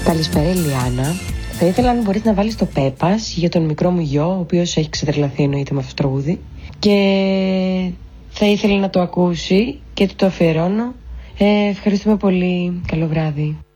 Καλησπέρα Ηλιάνα. Θα ήθελα αν μπορείς να βάλεις το Πέπας για τον μικρό μου γιο, ο οποίος έχει ξετρελαθεί εννοείται με αυτό το τραγούδι. Και θα ήθελα να το ακούσει και του το αφιερώνω. Ευχαριστούμε πολύ. Καλό βράδυ.